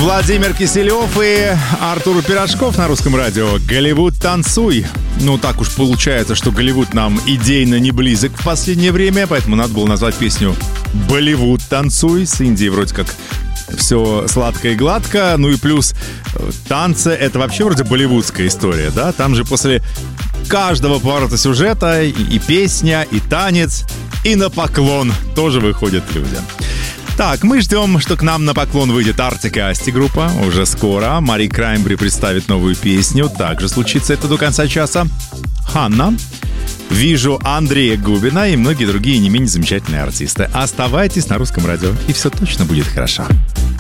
Владимир Киселев и Артур Пирожков на Русском радио. «Голливуд, танцуй». Ну, так уж получается, что Голливуд нам идейно не близок в последнее время, поэтому надо было назвать песню «Болливуд, танцуй». С Индией вроде как все сладко и гладко. Ну и плюс танцы — это вообще вроде болливудская история, да? Там же после каждого поворота сюжета и песня, и танец, и на поклон тоже выходят люди. Так, мы ждем, что к нам на поклон выйдет Артик и Асти группа. Уже скоро. Мари Краймбри представит новую песню. Также случится это до конца часа. Ханна. Вижу Андрея Губина и многие другие не менее замечательные артисты. Оставайтесь на Русском радио, и все точно будет хорошо.